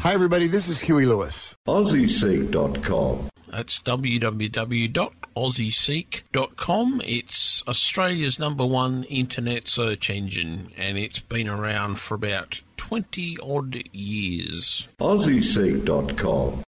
Hi, everybody. This is Huey Lewis. AussieSeek.com. That's www.aussieseek.com. It's Australia's #1 internet search engine, and it's been around for about 20-odd years. AussieSeek.com.